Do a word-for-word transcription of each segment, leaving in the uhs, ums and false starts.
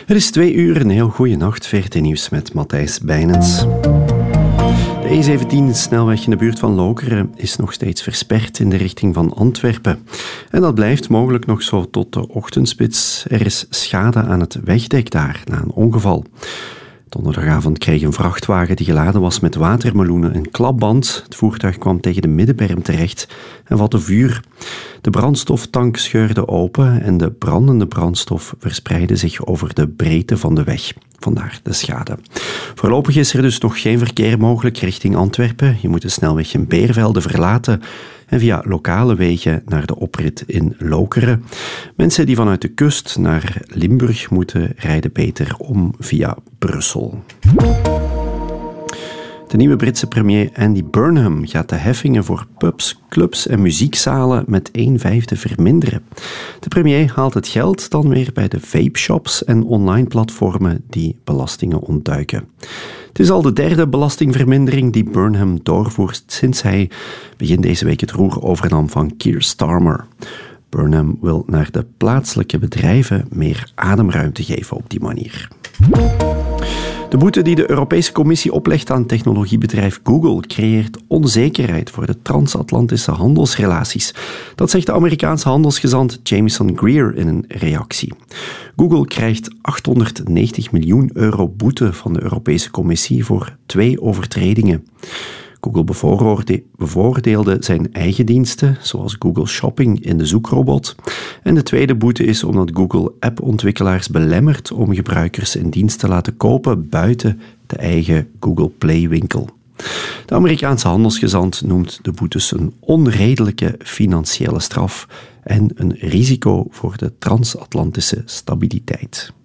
Het is twee uur, een heel goede nacht. V R T Nieuws met Matthijs Bijnens. De E zeventien-snelweg in de buurt van Lokeren is nog steeds versperd in de richting van Antwerpen. En dat blijft mogelijk nog zo tot de ochtendspits. Er is schade aan het wegdek daar na een ongeval. Donderdagavond kreeg een vrachtwagen die geladen was met watermeloenen een klapband. Het voertuig kwam tegen de middenberm terecht en vatte vuur. De brandstoftank scheurde open en de brandende brandstof verspreidde zich over de breedte van de weg. Vandaar de schade. Voorlopig is er dus nog geen verkeer mogelijk richting Antwerpen. Je moet de snelweg in Beervelde verlaten en via lokale wegen naar de oprit in Lokeren. Mensen die vanuit de kust naar Limburg moeten, rijden beter om via Brussel. De nieuwe Britse premier Andy Burnham gaat de heffingen voor pubs, clubs en muziekzalen met een vijfde verminderen. De premier haalt het geld dan weer bij de vape-shops en online platformen die belastingen ontduiken. Het is al de derde belastingvermindering die Burnham doorvoert sinds hij begin deze week het roer overnam van Keir Starmer. Burnham wil naar de plaatselijke bedrijven meer ademruimte geven op die manier. De boete die de Europese Commissie oplegt aan technologiebedrijf Google creëert onzekerheid voor de transatlantische handelsrelaties. Dat zegt de Amerikaanse handelsgezant Jameson Greer in een reactie. Google krijgt achthonderdnegentig miljoen euro boete van de Europese Commissie voor twee overtredingen. Google bevooroorde- bevoordeelde zijn eigen diensten, zoals Google Shopping in de zoekrobot. En de tweede boete is omdat Google appontwikkelaars belemmert om gebruikers een dienst te laten kopen buiten de eigen Google Play-winkel. De Amerikaanse handelsgezant noemt de boetes een onredelijke financiële straf en een risico voor de transatlantische stabiliteit.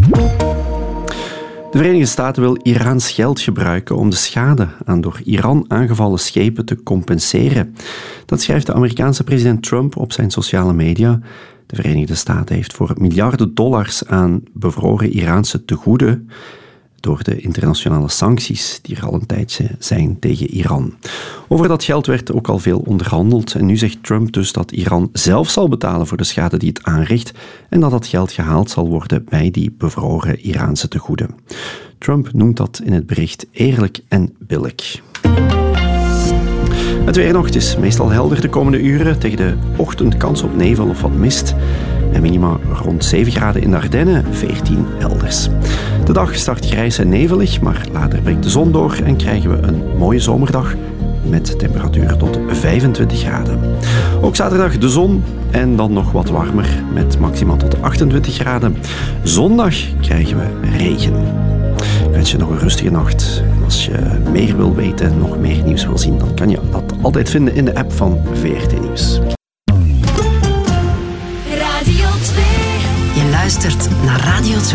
De Verenigde Staten wil Iraans geld gebruiken om de schade aan door Iran aangevallen schepen te compenseren. Dat schrijft de Amerikaanse president Trump op zijn sociale media. De Verenigde Staten heeft voor miljarden dollars aan bevroren Iraanse tegoeden door de internationale sancties die er al een tijdje zijn tegen Iran. Over dat geld werd ook al veel onderhandeld en nu zegt Trump dus dat Iran zelf zal betalen voor de schade die het aanricht en dat dat geld gehaald zal worden bij die bevroren Iraanse tegoeden. Trump noemt dat in het bericht eerlijk en billig. Het weer nog, het is meestal helder de komende uren. Tegen de ochtend kans op nevel of wat mist. En minima rond zeven graden in de Ardennen, veertien elders. De dag start grijs en nevelig, maar later breekt de zon door en krijgen we een mooie zomerdag met temperaturen tot vijfentwintig graden. Ook zaterdag de zon en dan nog wat warmer met maximaal tot achtentwintig graden. Zondag krijgen we regen. Ik wens je nog een rustige nacht. En als je meer wil weten, nog meer nieuws wil zien, dan kan je dat altijd vinden in de app van V R T Nieuws. Radio twee. Je luistert naar Radio twee.